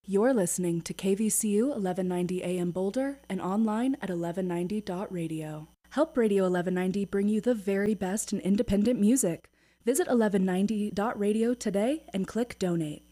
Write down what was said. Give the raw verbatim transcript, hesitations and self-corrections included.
You're listening to K V C U eleven ninety A M Boulder and online at eleven ninety dot radio. Help Radio eleven ninety bring you the very best in independent music. Visit eleven ninety dot radio today and click donate.